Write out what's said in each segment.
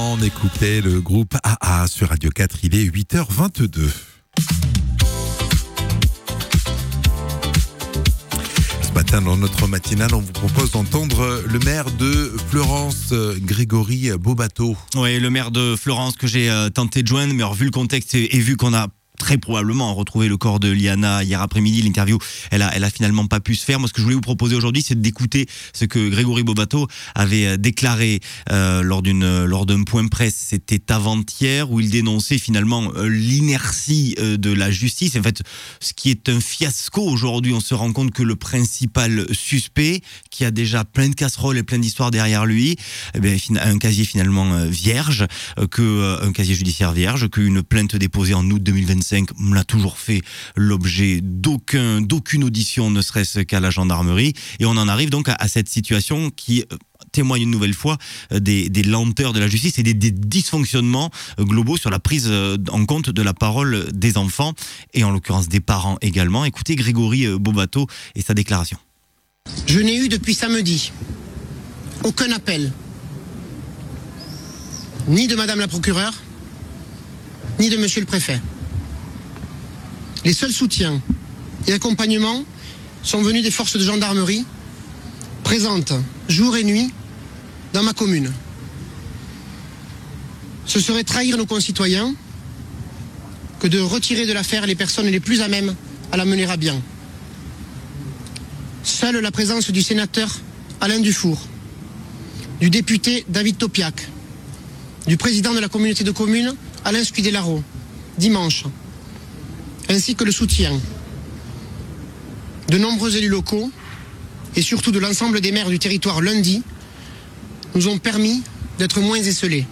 On écoutait le groupe AA sur Radio 4, il est 8h22. Ce matin, dans notre matinale, on vous propose d'entendre le maire de Fleurance, Grégory Bobato. Oui, le maire de Fleurance que j'ai tenté de joindre, mais alors, vu le contexte et vu qu'on a très probablement retrouvé le corps de Liana hier après-midi, l'interview, elle a finalement pas pu se faire. Moi, ce que je voulais vous proposer aujourd'hui, c'est d'écouter ce que Grégory Bobato avait déclaré lors d'un point presse. C'était avant-hier, où il dénonçait finalement l'inertie de la justice. En fait, ce qui est un fiasco aujourd'hui, on se rend compte que le principal suspect, qui a déjà plein de casseroles et plein d'histoires derrière lui, a un casier finalement vierge, un casier judiciaire vierge, qu'une plainte déposée en août 2025 n'a toujours fait l'objet d'aucune audition, ne serait-ce qu'à la gendarmerie. Et on en arrive donc à cette situation qui témoigne une nouvelle fois des lenteurs de la justice et des dysfonctionnements globaux sur la prise en compte de la parole des enfants et en l'occurrence des parents également. Écoutez Grégory Bobato et sa déclaration. Je n'ai eu depuis samedi aucun appel, ni de Madame la procureure, ni de Monsieur le préfet. Les seuls soutiens et accompagnements sont venus des forces de gendarmerie présentes jour et nuit dans ma commune. Ce serait trahir nos concitoyens que de retirer de l'affaire les personnes les plus à même à la mener à bien. Seule la présence du sénateur Alain Dufour, du député David Topiac, du président de la communauté de communes Alain Scudelaro, dimanche, ainsi que le soutien de nombreux élus locaux et surtout de l'ensemble des maires du territoire lundi, nous ont permis d'être moins esselés.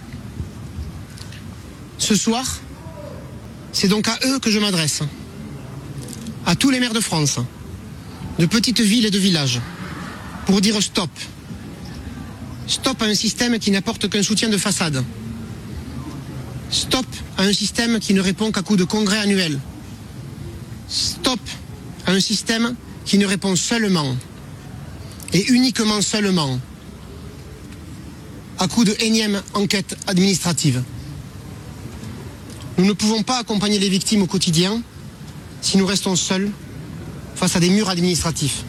Ce soir, c'est donc à eux que je m'adresse, à tous les maires de France, de petites villes et de villages, pour dire stop. Stop à un système qui n'apporte qu'un soutien de façade. Stop à un système qui ne répond qu'à coups de congrès annuels. Stop à un système qui ne répond seulement et uniquement seulement à coups de énième enquête administrative. Nous ne pouvons pas accompagner les victimes au quotidien si nous restons seuls face à des murs administratifs.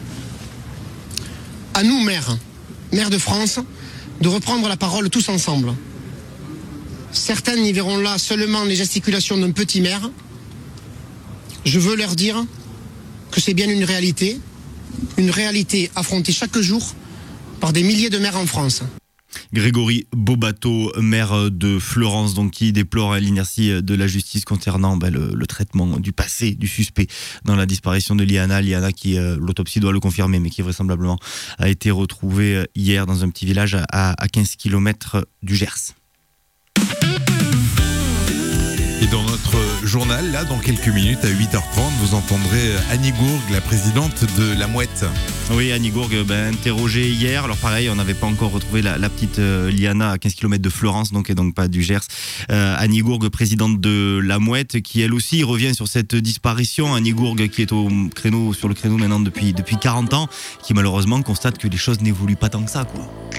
À nous, maires de France, de reprendre la parole tous ensemble. Certains y verront là seulement les gesticulations d'un petit maire. Je veux leur dire que c'est bien une réalité affrontée chaque jour par des milliers de maires en France. Grégory Bobato, maire de Fleurance, donc qui déplore l'inertie de la justice concernant le traitement du passé du suspect dans la disparition de Liana qui, l'autopsie doit le confirmer, mais qui vraisemblablement a été retrouvée hier dans un petit village à 15 km du Gers. Et dans notre journal, là, dans quelques minutes, à 8h30, vous entendrez Annie Gourgue, la présidente de La Mouette. Oui, Annie Gourgue, interrogée hier. Alors pareil, on n'avait pas encore retrouvé la petite Liana à 15 km de Fleurance, et donc pas du Gers. Annie Gourgue, présidente de La Mouette, qui elle aussi revient sur cette disparition. Annie Gourgue, qui est sur le créneau maintenant depuis 40 ans, qui malheureusement constate que les choses n'évoluent pas tant que ça, quoi.